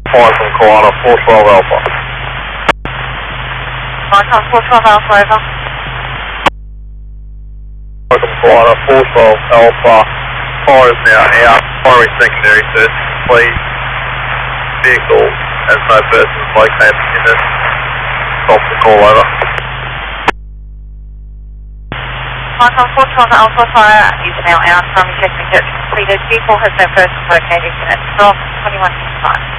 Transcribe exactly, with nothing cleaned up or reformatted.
Fire from Koala, four twelve Alpha. Micron four twelve Alpha, over. Fire from Koala, four twelve Alpha. Fire is now out. Primary secondary search. Please. Vehicle has no persons located in it. Stop the call, over. Micron four twelve Alpha, fire is now out. Primary check and search completed. Vehicle has no persons located in it. Stop twenty-one fifty-five.